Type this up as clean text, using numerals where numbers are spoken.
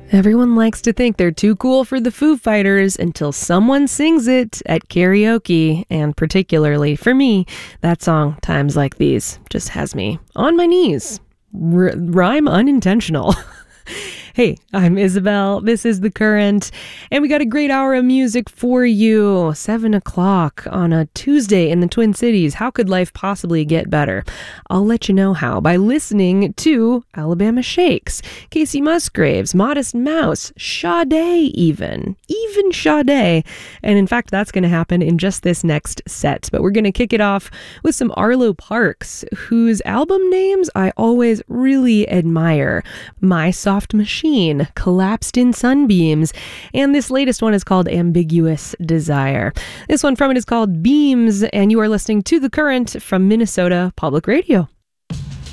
Everyone likes to think they're too cool for the Foo Fighters until someone sings it at karaoke, and particularly for me, that song, Times Like These, just has me on my knees. Rhyme unintentional. Hey, I'm Isabel. This is The Current, and we got a great hour of music for you. 7 o'clock on a Tuesday in the Twin Cities. How could life possibly get better? I'll let you know how by listening to Alabama Shakes, Casey Musgraves, Modest Mouse, Sade even Sade. And in fact, that's going to happen in just this next set. But we're going to kick it off with some Arlo Parks, whose album names I always really admire. My Soft Machine, Collapsed in Sunbeams, and this latest one is called Ambiguous Desire. This one from it is called Beams, and you are listening to The Current from Minnesota Public Radio.